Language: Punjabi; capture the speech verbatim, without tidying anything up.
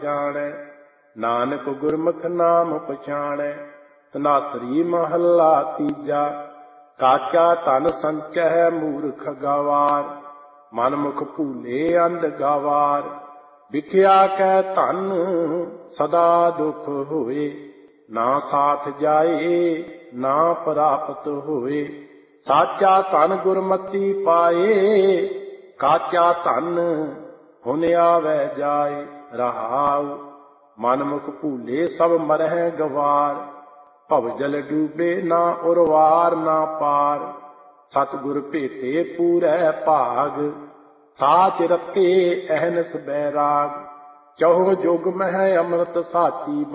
ਜਾਣੈ ਨਾਨਕ ਗੁਰਮੁਖ ਨਾਮ ਪਛਾਣੈ। ਧਨਾਸਰੀ ਮਹੱਲਾ ਤੀਜਾ। ਕਾਚਾ ਧਨ ਸੰਚੈ ਮੂਰਖ ਗਵਾਰ ਮਨ ਮੁਖ ਭੂਲੇ ਅੰਧ ਗਵਾਰ। ਵਿਖਿਆ ਕੈ ਧਨ ਸਦਾ ਦੁਖ ਹੋਏ ਨਾ ਸਾਥ ਜਾਏ ਨਾ ਪ੍ਰਾਪਤ ਹੋਏ। ਸਾਚਾ ਧਨ ਗੁਰਮਤੀ ਪਾਏ ਕਾਚਾ ਧਨ ਹੁਨ ਆਵੈ ਜਾਏ। ਰਹਾਉ ਮਨ ਮੁਖ ਭੂਲੇ ਸਭ ਮਰਹਿ ਗਵਾਰ ਭਵਜਲ ਡੂਬੇ ਨਾ ਉਰਵਾਰ ਨਾ ਪਾਰ। ਸਤਿਗੁਰ ਭੇਟੇ ਪੂਰੈ ਭਾਗ ਸਾਚ ਰਤੇ ਅਹਨਸ ਬੈਰਾਗ। ਚਹੁ ਜੁਗ ਮਹਿ ਅੰਮ੍ਰਿਤ ਸਾਚੀ